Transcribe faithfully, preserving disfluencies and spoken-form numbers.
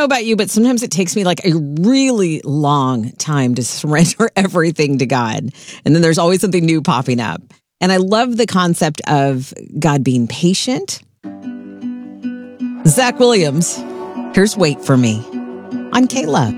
know about you, but sometimes it takes me like a really long time to surrender everything to God. And then there's always something new popping up. And I love the concept of God being patient. Zach Williams, here's Wait for Me on K-Love.